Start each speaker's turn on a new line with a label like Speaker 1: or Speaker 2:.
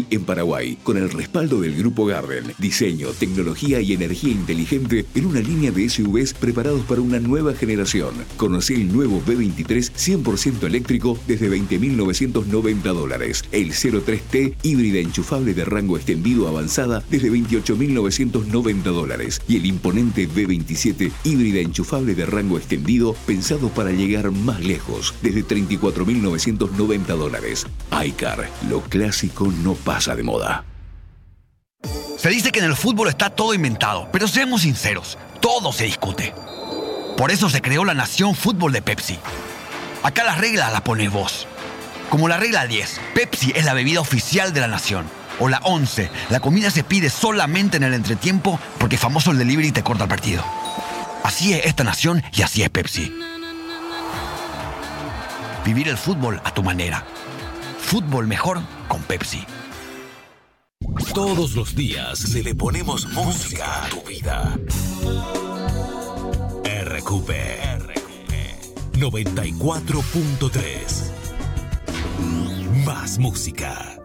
Speaker 1: Brasil en Paraguay, con el respaldo del Grupo Garden. Diseño, tecnología y energía inteligente en una línea de SUVs preparados para una nueva generación. Conocí el nuevo B23 100% eléctrico desde $20.990. El 03T híbrida enchufable de rango extendido avanzada desde $28.990. Y el imponente B27 híbrida enchufable de rango extendido pensado para llegar más lejos desde $34.990. iCar, lo clásico no pasa de moda.
Speaker 2: Se dice que en el fútbol está todo inventado, pero seamos sinceros, todo se discute. Por eso se creó la Nación Fútbol de Pepsi. Acá las reglas las pones vos. Como la regla 10, Pepsi es la bebida oficial de la nación. O la 11, la comida se pide solamente en el entretiempo porque famoso el delivery te corta el partido. Así es esta nación y así es Pepsi. Vivir el fútbol a tu manera. Fútbol mejor con Pepsi.
Speaker 3: Todos los días le ponemos música a tu vida. RQP 94.3. Más música.